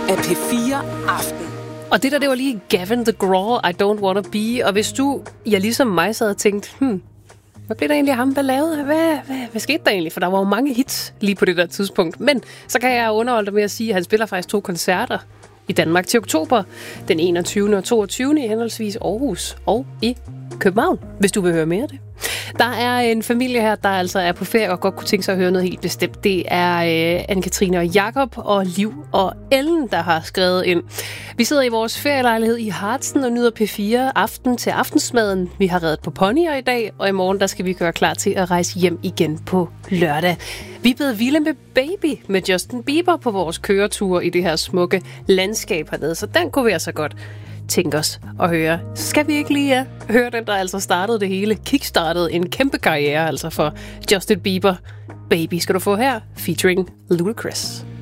af P4 Aften. Og det var lige Gavin DeGraw, I Don't Wanna Be. Og hvis du, ligesom mig, sad og tænkte, hvad blev der egentlig af ham? Hvad lavede? Hvad skete der egentlig? For der var jo mange hits lige på det der tidspunkt. Men så kan jeg underholde dig med at sige, at han spiller faktisk 2 koncerter i Danmark til oktober. Den 21. og 22. i henholdsvis Aarhus og i København, hvis du vil høre mere af det. Der er en familie her, der altså er på ferie og godt kunne tænke sig at høre noget helt bestemt. Det er Anne-Katrine og Jakob og Liv og Ellen, der har skrevet ind. Vi sidder i vores ferielejlighed i Hartsen og nyder P4 aften til aftensmaden. Vi har reddet på ponyer i dag, og i morgen der skal vi gøre klar til at rejse hjem igen på lørdag. Vi er blevet vilde med Baby med Justin Bieber på vores køretur i det her smukke landskab hernede, så den kunne vi altså godt tænke os at høre. Så skal vi ikke lige høre den, der altså startede det hele, kickstartede en kæmpe karriere altså for Justin Bieber. Baby skal du få her, featuring Ludacris.